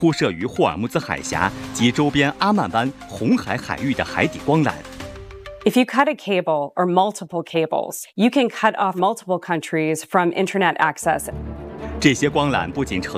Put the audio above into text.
铺设于霍尔木兹海峡及周边阿曼湾、红海海域的海底光缆。 If you cut a cable or multiple cables, you can cut off multiple countries from internet access. 这些光缆不仅